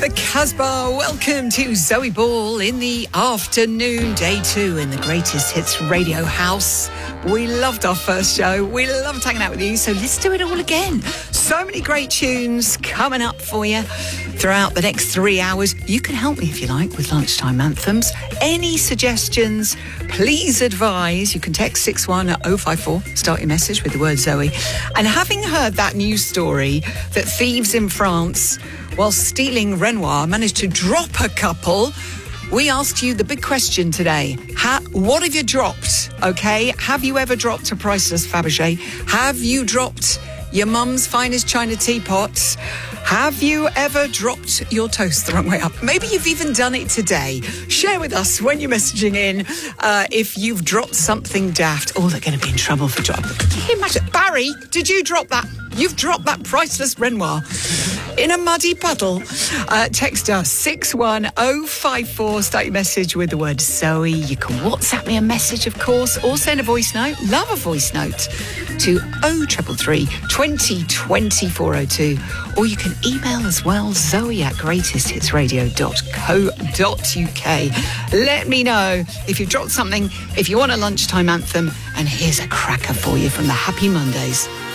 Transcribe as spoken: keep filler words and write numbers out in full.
the Casbah. Welcome to Zoe Ball in the afternoon, day two in the Greatest Hits Radio House. We loved our first show. We loved hanging out with you, so let's do it all again. So many great tunes coming up for you throughout the next three hours. You can help me if you like with lunchtime anthems. Any suggestions, please advise. You can text six one oh five four, start your message with the word Zoe. And having heard that news story that thieves in France, while stealing Renoir, managed to drop a couple, we asked you the big question today. Ha- what have you dropped, okay? Have you ever dropped a priceless Fabergé? Have you dropped your mum's finest china teapots? Have you ever dropped your toast the wrong way up? Maybe you've even done it today. Share with us when you're messaging in uh, if you've dropped something daft. Oh, they're going to be in trouble for dropping. Can you imagine? Barry, did you drop that? You've dropped that priceless Renoir in a muddy puddle. Uh, text us six one oh five four. Start your message with the word Zoe. You can WhatsApp me a message, of course, or send a voice note. Love a voice note to oh three three three, twenty, twenty-four oh two. Or you can email as well, Zoe at greatest hits radio dot co dot uk. Let me know if you've dropped something, if you want a lunchtime anthem, and here's a cracker for you from the Happy Mondays.